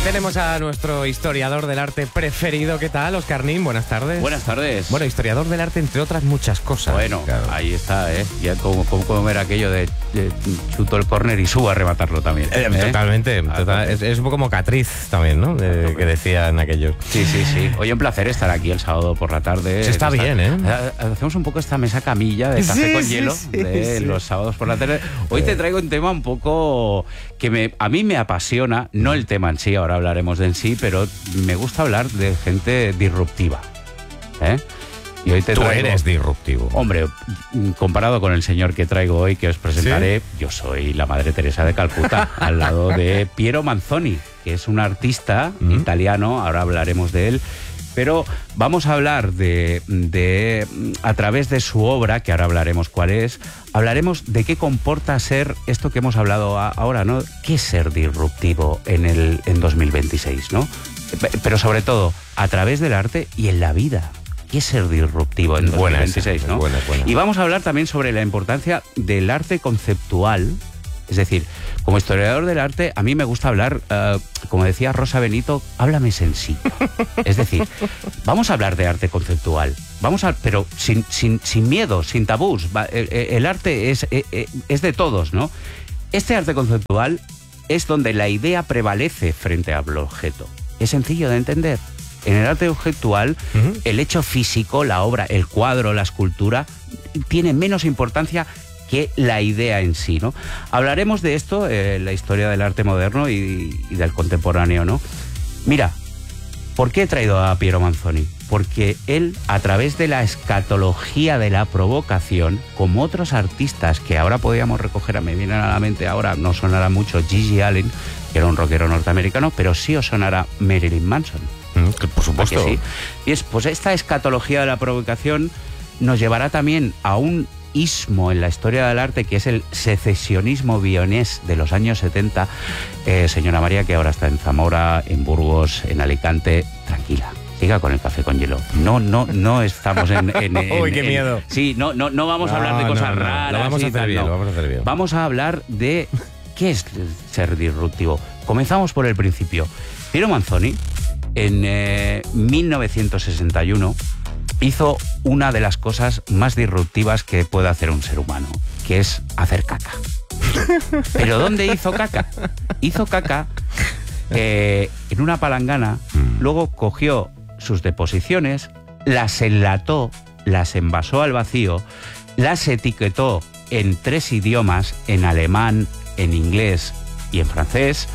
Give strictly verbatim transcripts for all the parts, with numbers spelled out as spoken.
tenemos a nuestro historiador del arte preferido. ¿Qué tal, Óscar Nin? Buenas tardes. Buenas tardes. Bueno, historiador del arte, entre otras muchas cosas. Bueno, claro. Ahí está, ¿eh? Ya como, como, como era aquello de, de chuto el córner y subo a rematarlo también. Eh, ¿eh? Totalmente. Ah, total, es, es un poco como Catriz también, ¿no? De, que decían aquellos. Sí, sí, sí. Oye, un placer estar aquí el sábado por la tarde. Se está bien, ¿eh? Hacemos un poco esta mesa camilla de café sí, con sí, hielo sí, de sí. los sábados por la tarde. Hoy te traigo un tema un poco que me, a mí me apasiona, no el tema en sí, ahora hablaremos de en sí, pero me gusta hablar de gente disruptiva. ¿eh? Y hoy te Tú traigo, eres disruptivo. Hombre, comparado con el señor que traigo hoy, que os presentaré, ¿sí? Yo soy la Madre Teresa de Calcuta, al lado de Piero Manzoni, que es un artista mm. italiano, ahora hablaremos de él. Pero vamos a hablar de, de, a través de su obra, que ahora hablaremos cuál es, hablaremos de qué comporta ser esto que hemos hablado a, ahora, ¿no? ¿Qué es ser disruptivo en, el, en dos mil veintiséis, ¿no? Pero sobre todo, a través del arte y en la vida. ¿Qué es ser disruptivo en dos mil veintiséis, ¿no? Buena, buena. Y vamos a hablar también sobre la importancia del arte conceptual. Es decir, como historiador del arte, a mí me gusta hablar, uh, como decía Rosa Benito, háblame sencillo. Es decir, vamos a hablar de arte conceptual, vamos a, pero sin, sin, sin miedo, sin tabús. El, el arte es, es de todos, ¿no? Este arte conceptual es donde la idea prevalece frente al objeto. Es sencillo de entender. En el arte conceptual, uh-huh. el hecho físico, la obra, el cuadro, la escultura, tiene menos importancia que la idea en sí, ¿no? Hablaremos de esto, eh, la historia del arte moderno y, y del contemporáneo, ¿no? Mira, ¿por qué he traído a Piero Manzoni? Porque él, a través de la escatología de la provocación, como otros artistas que ahora podríamos recoger, me vienen a la mente ahora, no sonará mucho Gigi Allen, que era un rockero norteamericano, pero sí os sonará Marilyn Manson. Mm, por supuesto. Sí. Y es, pues esta escatología de la provocación nos llevará también a un ismo en la historia del arte, que es el secesionismo vienés de los años setenta. Eh, señora María, que ahora está en Zamora, en Burgos, en Alicante, tranquila. Siga con el café con hielo. No, no, no estamos en... en, en Uy, qué en, miedo. Sí, no, no, no vamos no, a hablar de cosas no, no, raras. Lo vamos a hacer tal, bien, no. lo vamos a hacer bien. Vamos a hablar de qué es ser disruptivo. Comenzamos por el principio. Piero Manzoni, en eh, mil novecientos sesenta y uno, hizo una de las cosas más disruptivas que puede hacer un ser humano, que es hacer caca. ¿Pero dónde hizo caca? Hizo caca eh, en una palangana, luego cogió sus deposiciones, las enlató, las envasó al vacío, las etiquetó en tres idiomas, en alemán, en inglés y en francés,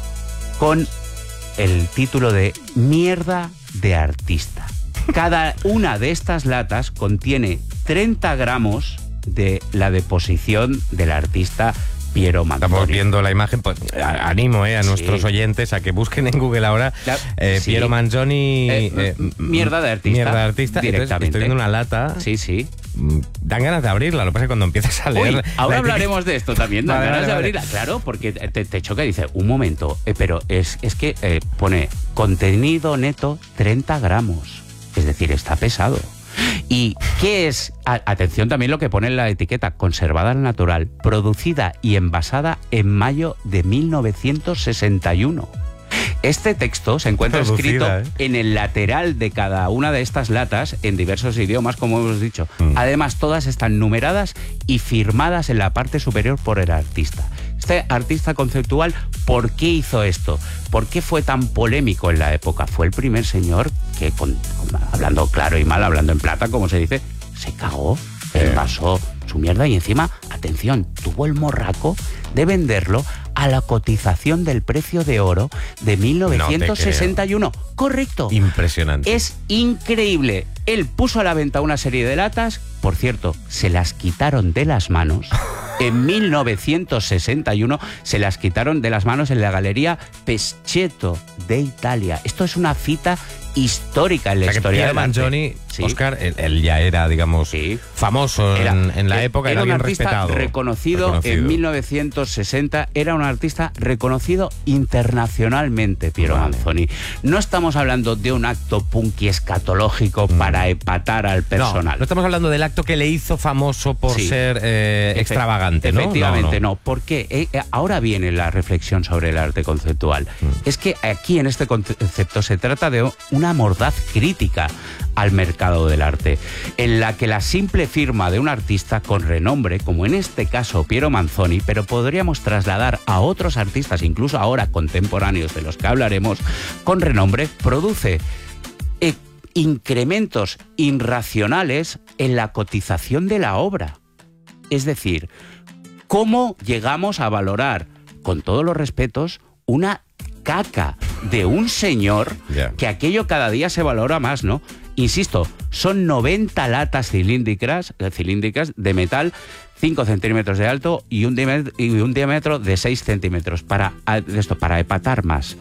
con el título de Mierda de Artista. Cada una de estas latas contiene treinta gramos de la deposición del artista Piero Manzoni. Estamos viendo la imagen, pues animo eh, a nuestros sí. oyentes a que busquen en Google ahora eh, sí. Piero Manzoni. Eh, eh, mierda de artista. Mierda de artista. Directamente. Entonces, estoy viendo una lata. Sí, sí. Dan ganas de abrirla, lo que pasa es que cuando empiezas a leer... Uy, ahora hablaremos de esto también, dan vale, ganas vale, de abrirla. vale. Claro, porque te, te choca y dice, un momento, eh, pero es, es que eh, pone contenido neto treinta gramos. Es decir, está pesado. ¿Y qué es? A, atención también lo que pone en la etiqueta, conservada al natural, producida y envasada en mayo de mil novecientos sesenta y uno. Este texto se encuentra Producida, escrito ¿eh? en el lateral de cada una de estas latas en diversos idiomas, como hemos dicho. Mm. Además, todas están numeradas y firmadas en la parte superior por el artista. Este artista conceptual, ¿por qué hizo esto? ¿Por qué fue tan polémico en la época? Fue el primer señor que, con, con, hablando claro y mal, hablando en plata, como se dice, se cagó, eh. envasó su mierda y encima, atención, tuvo el morraco de venderlo a la cotización del precio de oro de mil novecientos sesenta y uno. No Correcto. Impresionante. Es increíble. Él puso a la venta una serie de latas, por cierto, se las quitaron de las manos. En mil novecientos sesenta y uno se las quitaron de las manos en la Galería Pescetto de Italia. Esto es una cita histórica en la o sea, historia que del arte. Manzoni Sí. Oscar, él, él ya era, digamos, sí. famoso era, en, en la era, época, era, era un bien artista respetado. Reconocido, reconocido en mil novecientos sesenta, era un artista reconocido internacionalmente, Piero vale. Manzoni. No estamos hablando de un acto punky escatológico mm. para epatar al personal. No, no estamos hablando del acto que le hizo famoso por sí. ser eh, extravagante, ¿no? Efectivamente, no. no, no porque eh, ahora viene la reflexión sobre el arte conceptual. Mm. Es que aquí en este concepto se trata de una mordaz crítica al mercado del arte, en la que la simple firma de un artista con renombre, como en este caso Piero Manzoni, pero podríamos trasladar a otros artistas, incluso ahora contemporáneos de los que hablaremos, con renombre, produce eh, incrementos irracionales en la cotización de la obra. Es decir, ¿cómo llegamos a valorar, con todos los respetos, una caca de un señor yeah. que aquello cada día se valora más, ¿no? Insisto, son noventa latas cilíndricas, cilíndricas de metal, cinco centímetros de alto y un diámetro, y un diámetro de seis centímetros para, esto, para epatar más.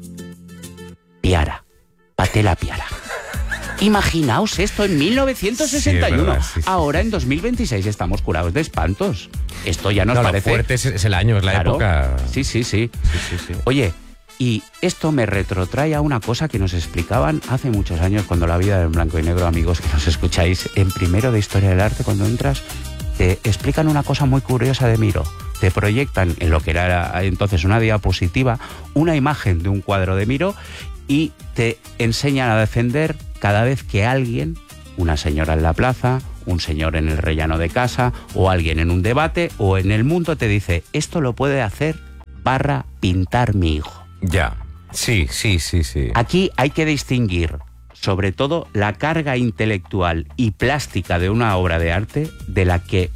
Piara, Patela Piara. Imaginaos esto en mil novecientos sesenta y uno. Sí, verdad, sí, sí, Ahora, sí. en dos mil veintiséis, estamos curados de espantos. Esto ya nos no, parece... Lo fuerte es, es el año, es la claro. época... Sí, sí, sí. sí, sí, sí. Oye... Y esto me retrotrae a una cosa que nos explicaban hace muchos años cuando la vida era en blanco y negro, amigos que nos escucháis en primero de Historia del Arte, cuando entras, te explican una cosa muy curiosa de Miro. Te proyectan en lo que era entonces una diapositiva, una imagen de un cuadro de Miro y te enseñan a defender cada vez que alguien, una señora en la plaza, un señor en el rellano de casa o alguien en un debate o en el mundo te dice, esto lo puede hacer barra pintar mi hijo. Ya, sí, sí, sí, sí. Aquí hay que distinguir, sobre todo, la carga intelectual y plástica de una obra de arte de la que,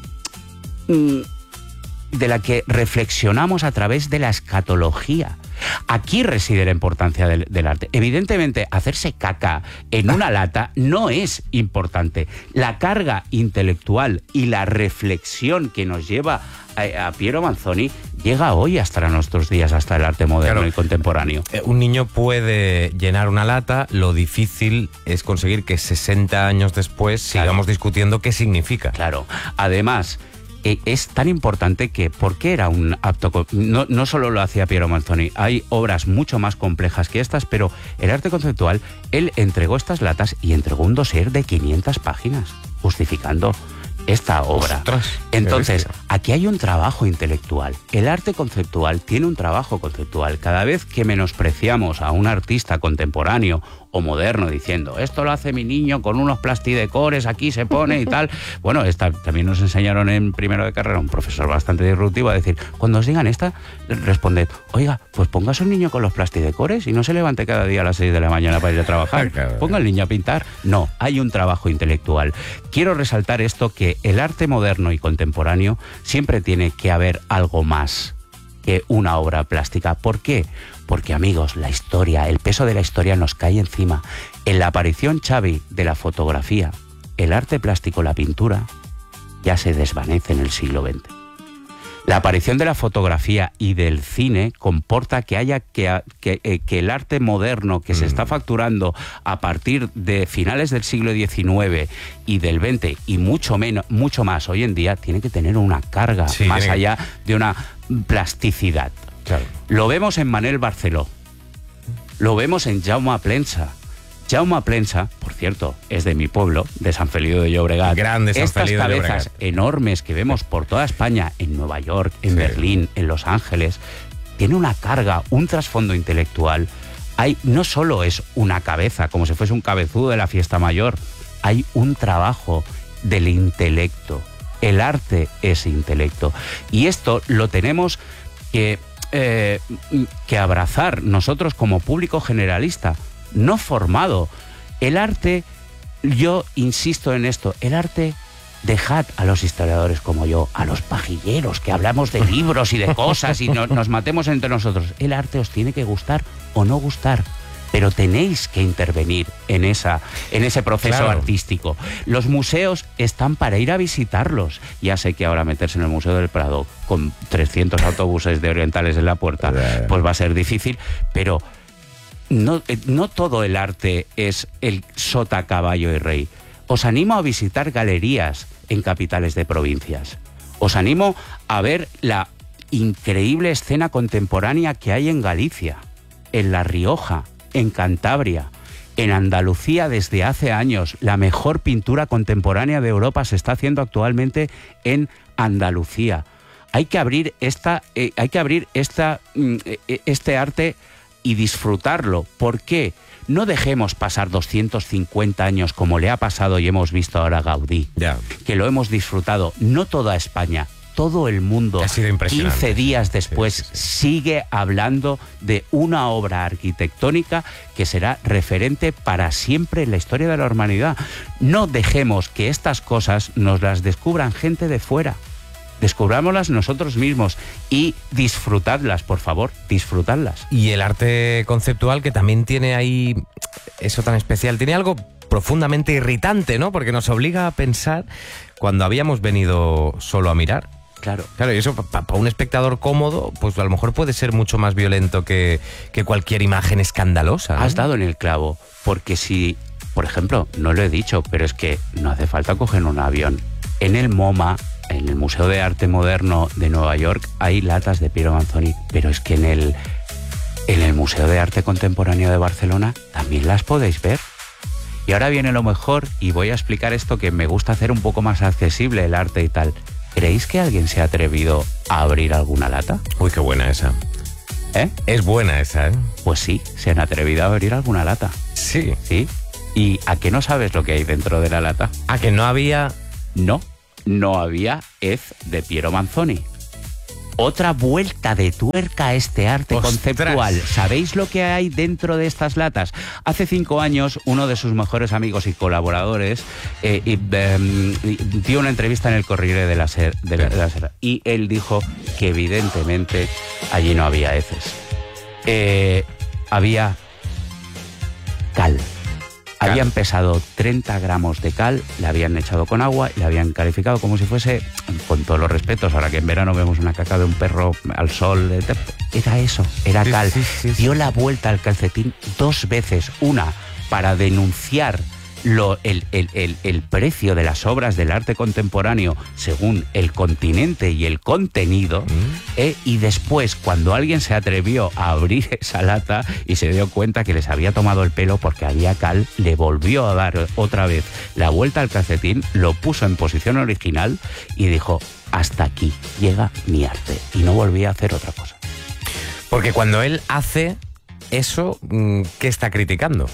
de la que reflexionamos a través de la escatología. Aquí reside la importancia del, del arte. Evidentemente, hacerse caca en una lata no es importante. La carga intelectual y la reflexión que nos lleva a, a Piero Manzoni llega hoy hasta nuestros días, hasta el arte moderno claro, y contemporáneo. Un niño puede llenar una lata, lo difícil es conseguir que sesenta años después claro. sigamos discutiendo qué significa. Claro, además... Es tan importante que, ¿por qué era un acto? No, no solo lo hacía Piero Manzoni, hay obras mucho más complejas que estas, pero el arte conceptual, él entregó estas latas y entregó un dossier de quinientas páginas, justificando esta obra. Ostras, entonces, aquí hay un trabajo intelectual. El arte conceptual tiene un trabajo conceptual. Cada vez que menospreciamos a un artista contemporáneo o moderno diciendo, esto lo hace mi niño con unos plastidecores, aquí se pone y tal. Bueno, esta, también nos enseñaron en primero de carrera un profesor bastante disruptivo a decir, cuando os digan esta, responded, oiga, pues pongas un niño con los plastidecores y no se levante cada día a las seis de la mañana para ir a trabajar. Ponga al niño a pintar. No, hay un trabajo intelectual. Quiero resaltar esto, que el arte moderno y contemporáneo siempre tiene que haber algo más que una obra plástica. ¿Por qué? Porque, amigos, la historia, el peso de la historia nos cae encima. En la aparición, Xavi, de la fotografía, el arte plástico, la pintura, ya se desvanece en el siglo veinte. La aparición de la fotografía y del cine comporta que haya que, que, eh, que el arte moderno que mm. se está facturando a partir de finales del siglo diecinueve y del veinte y mucho menos, mucho más hoy en día, tiene que tener una carga sí, más tiene... allá de una plasticidad. Claro. Lo vemos en Manel Barceló, lo vemos en Jaume Plensa. Jaume Plensa, por cierto, es de mi pueblo, de San Feliu de Llobregat. Grande San Estas Feliu de cabezas Llobregat. enormes que vemos por toda España, en Nueva York, en sí. Berlín, en Los Ángeles, tiene una carga, un trasfondo intelectual. Hay, no solo es una cabeza, como si fuese un cabezudo de la fiesta mayor, hay un trabajo del intelecto. El arte es intelecto. Y esto lo tenemos que, eh, que abrazar nosotros como público generalista, no formado. El arte, yo insisto en esto, el arte, dejad a los historiadores como yo, a los pajilleros que hablamos de libros y de cosas y no, nos matemos entre nosotros. El arte os tiene que gustar o no gustar, pero tenéis que intervenir en, esa, en ese proceso claro. artístico. Los museos están para ir a visitarlos. Ya sé que ahora meterse en el Museo del Prado con trescientos autobuses de orientales en la puerta, pues va a ser difícil, pero no, eh, no todo el arte es el sota, caballo y rey. Os animo a visitar galerías en capitales de provincias. Os animo a ver la increíble escena contemporánea que hay en Galicia, en La Rioja, en Cantabria, en Andalucía desde hace años. La mejor pintura contemporánea de Europa se está haciendo actualmente en Andalucía. Hay que abrir esta, eh, hay que abrir esta, eh, este arte y disfrutarlo. ¿Por qué? No dejemos pasar doscientos cincuenta años como le ha pasado y hemos visto ahora a Gaudí, Ya. que lo hemos disfrutado, no toda España, todo el mundo. Ha sido impresionante. quince días después Sí, sí, sí. sigue hablando de una obra arquitectónica que será referente para siempre en la historia de la humanidad. No dejemos que estas cosas nos las descubran gente de fuera. Descubrámoslas nosotros mismos y disfrutadlas, por favor, disfrutadlas. Y el arte conceptual, que también tiene ahí eso tan especial, tiene algo profundamente irritante, ¿no? Porque nos obliga a pensar cuando habíamos venido solo a mirar. Claro. Claro, y eso para pa un espectador cómodo, pues a lo mejor puede ser mucho más violento que, que cualquier imagen escandalosa, ¿no? Has dado en el clavo, porque si, por ejemplo, no lo he dicho, pero es que no hace falta coger un avión. En el MoMA, en el Museo de Arte Moderno de Nueva York, hay latas de Piero Manzoni, pero es que en el, en el Museo de Arte Contemporáneo de Barcelona también las podéis ver. Y ahora viene lo mejor, y voy a explicar esto que me gusta hacer un poco más accesible el arte y tal. ¿Creéis que alguien se ha atrevido a abrir alguna lata? Uy, qué buena esa. ¿Eh? Es buena esa, ¿eh? Pues sí, se han atrevido a abrir alguna lata. Sí. ¿Sí? ¿Y a qué no sabes lo que hay dentro de la lata? Ah, que no había... No, no había hez de Piero Manzoni. Otra vuelta de tuerca a este arte ¡Ostras! conceptual. ¿Sabéis lo que hay dentro de estas latas? Hace cinco años, uno de sus mejores amigos y colaboradores eh, y, eh, dio una entrevista en el Corriere de la Sera, de la, de la Sera, y él dijo que evidentemente allí no había heces. Eh, había cal. Cal. Habían pesado treinta gramos de cal, le habían echado con agua y le habían calificado como si fuese, con todos los respetos, ahora que en verano vemos una caca de un perro al sol, era eso, era Sí, cal. sí, sí, sí. Dio la vuelta al calcetín dos veces, una para denunciar lo, el, el, el, el precio de las obras del arte contemporáneo según el continente y el contenido, Mm. eh, y después, cuando alguien se atrevió a abrir esa lata y se dio cuenta que les había tomado el pelo porque había cal, le volvió a dar otra vez la vuelta al calcetín, lo puso en posición original y dijo: hasta aquí llega mi arte, y no volví a hacer otra cosa. Porque cuando él hace eso, mm, ¿qué está criticando?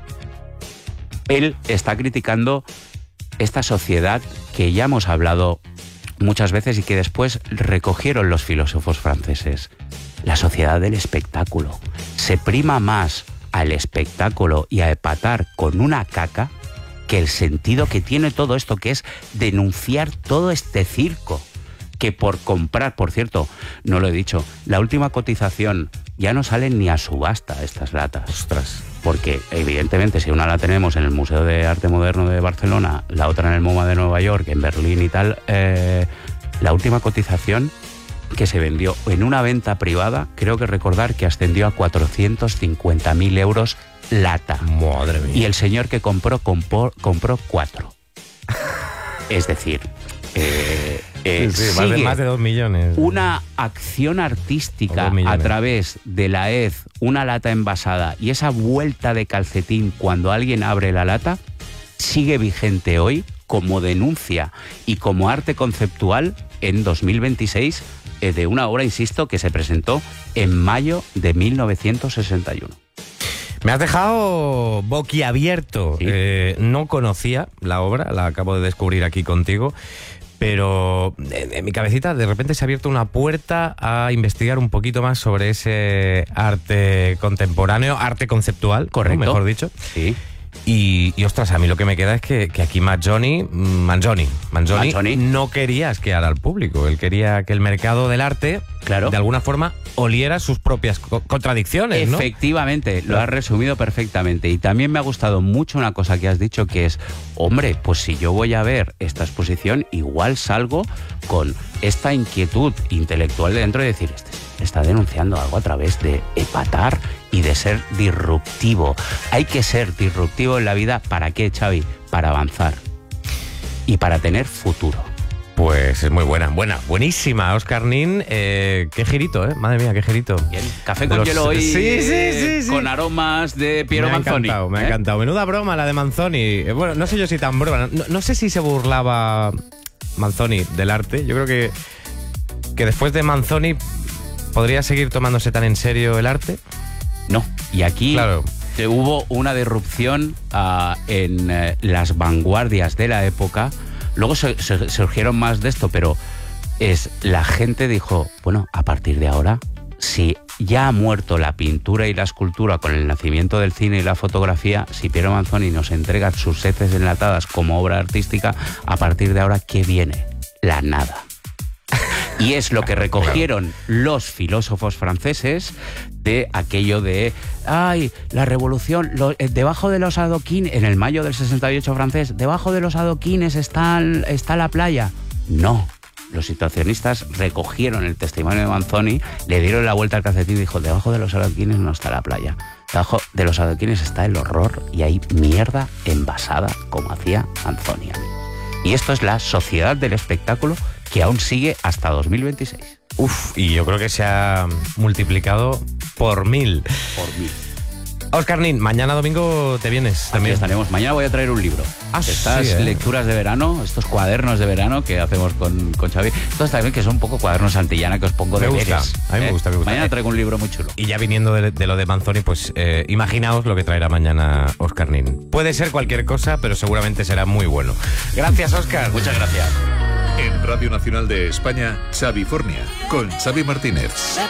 Él está criticando esta sociedad que ya hemos hablado muchas veces y que después recogieron los filósofos franceses. La sociedad del espectáculo. Se prima más al espectáculo y a epatar con una caca que el sentido que tiene todo esto, que es denunciar todo este circo. Que por comprar, por cierto, no lo he dicho, la última cotización ya no salen ni a subasta estas latas. Ostras. Porque evidentemente si una la tenemos en el Museo de Arte Moderno de Barcelona, la otra en el MoMA de Nueva York, en Berlín y tal, eh, la última cotización que se vendió en una venta privada, creo que recordar que ascendió a cuatrocientos cincuenta mil euros lata. Madre mía. Y el señor que compró, compró, compró cuatro. Es decir, eh, eh, Sí, sí, más, de, sigue más de dos millones. una acción O artística dos millones. a través de la hez, una lata envasada y esa vuelta de calcetín cuando alguien abre la lata, sigue vigente hoy como denuncia y como arte conceptual en dos mil veintiséis eh, de una obra, insisto, que se presentó en mayo de mil novecientos sesenta y uno. Me has dejado boquiabierto. Sí. Eh, no conocía la obra, la acabo de descubrir aquí contigo, pero en, en mi cabecita de repente se ha abierto una puerta a investigar un poquito más sobre ese arte contemporáneo, arte conceptual, ¿no? Correcto. Mejor dicho. Sí. Y, y ostras, a mí lo que me queda es que, que aquí Manzoni, Manzoni, Manzoni, Manzoni. no quería asquear al público. Él quería que el mercado del arte, Claro. de alguna forma, oliera sus propias co- contradicciones, ¿no? Efectivamente, lo has resumido perfectamente. Y también me ha gustado mucho una cosa que has dicho, que es, hombre, pues si yo voy a ver esta exposición, igual salgo con esta inquietud intelectual de dentro de decir, este está denunciando algo a través de epatar y de ser disruptivo. Hay que ser disruptivo en la vida. ¿Para qué, Xavi? Para avanzar y para tener futuro. Pues es muy buena, buena, buenísima. Óscar Nin, eh, qué girito, ¿eh? Madre mía, qué girito. Bien. Café con los... hielo hoy, sí, sí, sí, sí. con aromas de Piero me ha Manzoni. Encantado, me ¿eh? ha encantado. Menuda broma la de Manzoni. Eh, bueno, no sé yo si tan broma. No, no sé si se burlaba Manzoni del arte. Yo creo que, que después de Manzoni podría seguir tomándose tan en serio el arte. No, y aquí... Claro. Hubo una disrupción uh, en uh, las vanguardias de la época. Luego se, se, surgieron más de esto, pero es la gente dijo, bueno, a partir de ahora, si ya ha muerto la pintura y la escultura con el nacimiento del cine y la fotografía, si Piero Manzoni nos entrega sus heces enlatadas como obra artística, a partir de ahora, ¿qué viene? La nada. Y es lo que recogieron los filósofos franceses de aquello de, ay, la revolución, lo, eh, debajo de los adoquines, en el mayo del sesenta y ocho francés, debajo de los adoquines está, está la playa. No, los situacionistas recogieron el testimonio de Manzoni, le dieron la vuelta al calcetín y dijo, debajo de los adoquines no está la playa. Debajo de los adoquines está el horror y hay mierda envasada como hacía Manzoni, amigos. Y esto es la sociedad del espectáculo que aún sigue hasta dos mil veintiséis. Uf, y yo creo que se ha multiplicado por mil. Por mil. Óscar Nin, mañana domingo te vienes Aquí también. estaremos. Mañana voy a traer un libro. Ah, Estas sí, ¿eh? lecturas de verano, estos cuadernos de verano que hacemos con, con Xavi. Estos también que son un poco cuadernos Santillana que os pongo Me deberes. gusta, a mí me ¿eh? gusta, me gusta. Mañana traigo un libro muy chulo. Y ya viniendo de, de lo de Manzoni, pues eh, imaginaos lo que traerá mañana Óscar Nin. Puede ser cualquier cosa, pero seguramente será muy bueno. Gracias, Óscar. Muchas gracias. En Radio Nacional de España, Xavi Fornia, con Xavi Martínez.